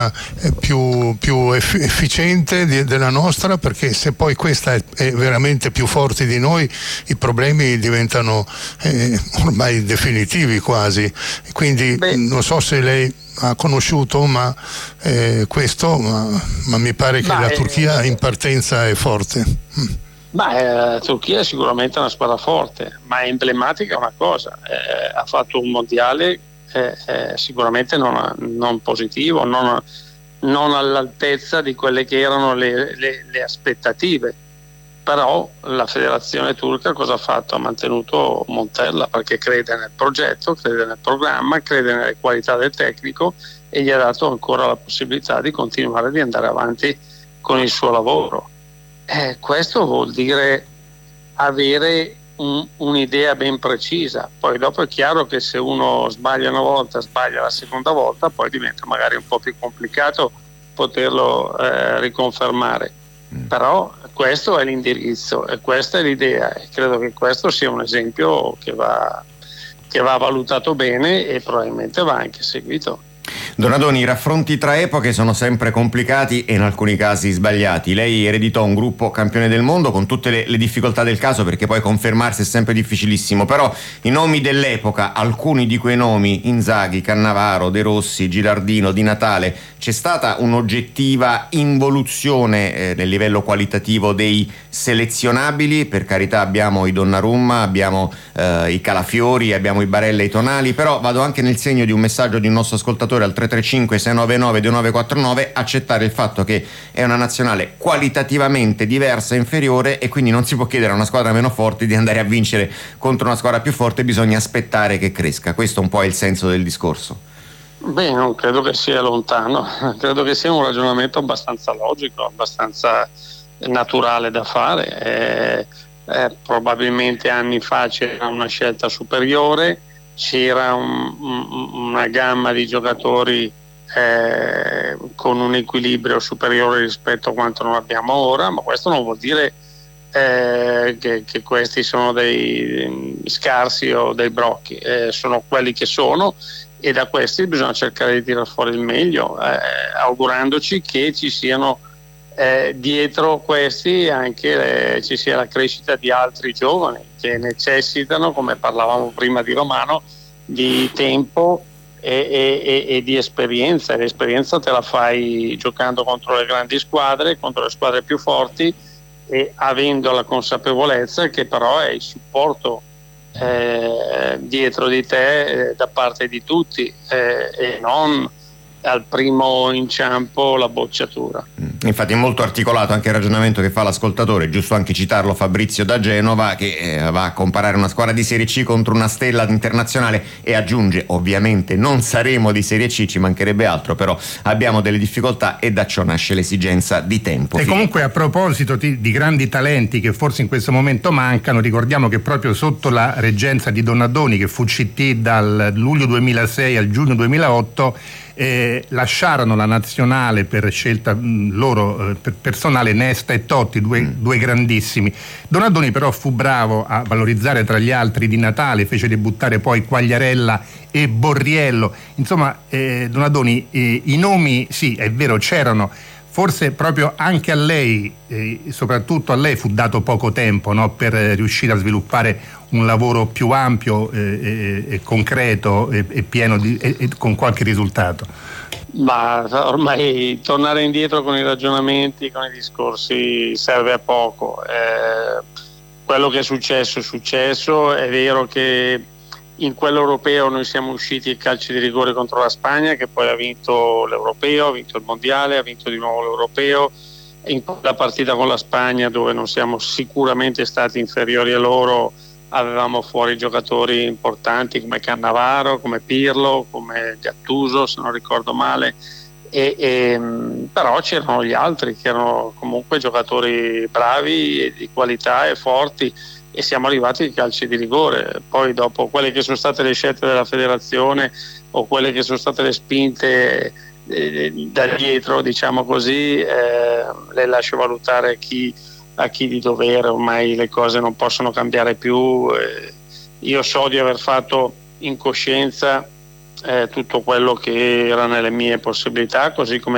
più efficiente della nostra, perché se poi questa è veramente più forte di noi, i problemi diventano ormai definitivi quasi. Quindi non so se lei ha conosciuto questo, ma mi pare che la Turchia in partenza è forte. La Turchia è sicuramente una squadra forte, ma è emblematica una cosa, ha fatto un mondiale sicuramente non positivo, non all'altezza di quelle che erano le aspettative. Però la federazione turca cosa ha fatto? Ha mantenuto Montella, perché crede nel progetto, crede nel programma, crede nelle qualità del tecnico e gli ha dato ancora la possibilità di continuare di andare avanti con il suo lavoro. Questo vuol dire avere un'idea ben precisa. Poi dopo è chiaro che se uno sbaglia una volta, sbaglia la seconda volta, poi diventa magari un po' più complicato poterlo riconfermare. Però questo è l'indirizzo e questa è l'idea, e credo che questo sia un esempio che va valutato bene e probabilmente va anche seguito. Donadoni, i raffronti tra epoche sono sempre complicati e in alcuni casi sbagliati. Lei ereditò un gruppo campione del mondo con tutte le difficoltà del caso, perché poi confermarsi è sempre difficilissimo, però i nomi dell'epoca, alcuni di quei nomi, Inzaghi, Cannavaro, De Rossi, Gilardino, Di Natale, c'è stata un'oggettiva involuzione nel livello qualitativo dei selezionabili. Per carità, abbiamo i Donnarumma, abbiamo i Calafiori, abbiamo i Barella e i Tonali, però vado anche nel segno di un messaggio di un nostro ascoltatore al 335 699 2949, accettare il fatto che è una nazionale qualitativamente diversa e inferiore, e quindi non si può chiedere a una squadra meno forte di andare a vincere contro una squadra più forte, bisogna aspettare che cresca. Questo un po' è il senso del discorso. Beh, non credo che sia lontano, credo che sia un ragionamento abbastanza logico, abbastanza naturale da fare. Probabilmente anni fa c'era una scelta superiore, c'era una gamma di giocatori con un equilibrio superiore rispetto a quanto non abbiamo ora, ma questo non vuol dire che questi sono dei scarsi o dei brocchi, sono quelli che sono, e da questi bisogna cercare di tirar fuori il meglio, augurandoci che ci siano dietro questi anche ci sia la crescita di altri giovani che necessitano, come parlavamo prima di Romano, di tempo e di esperienza. L'esperienza te la fai giocando contro le grandi squadre, contro le squadre più forti, e avendo la consapevolezza che però è il supporto dietro di te da parte di tutti, e non al primo inciampo la bocciatura. Infatti è molto articolato anche il ragionamento che fa l'ascoltatore, giusto anche citarlo, Fabrizio da Genova, che va a comparare una squadra di Serie C contro una stella internazionale e aggiunge: ovviamente non saremo di Serie C, ci mancherebbe altro, però abbiamo delle difficoltà e da ciò nasce l'esigenza di tempo. E comunque, a proposito di grandi talenti che forse in questo momento mancano, ricordiamo che proprio sotto la reggenza di Donadoni, che fu CT dal luglio 2006 al giugno 2008, lasciarono la nazionale per scelta loro personale Nesta e Totti, due grandissimi. Donadoni però fu bravo a valorizzare tra gli altri Di Natale, fece debuttare poi Quagliarella e Borriello. Insomma, Donadoni, i nomi sì, è vero, c'erano. Forse proprio anche a lei, soprattutto a lei, fu dato poco tempo, no, per riuscire a sviluppare un lavoro più ampio e concreto e pieno e con qualche risultato. Ma ormai tornare indietro con i ragionamenti, con i discorsi serve a poco. Quello che è successo. È vero che in quello europeo noi siamo usciti ai calci di rigore contro la Spagna, che poi ha vinto l'europeo, ha vinto il mondiale, ha vinto di nuovo l'europeo. In quella partita con la Spagna, dove non siamo sicuramente stati inferiori a loro, avevamo fuori giocatori importanti come Cannavaro, come Pirlo, come Gattuso, se non ricordo male, però c'erano gli altri che erano comunque giocatori bravi e di qualità e forti, e siamo arrivati ai calci di rigore. Poi dopo quelle che sono state le scelte della federazione o quelle che sono state le spinte da dietro, diciamo così, le lascio valutare a chi di dovere. Ormai le cose non possono cambiare più. Io so di aver fatto in coscienza tutto quello che era nelle mie possibilità, così come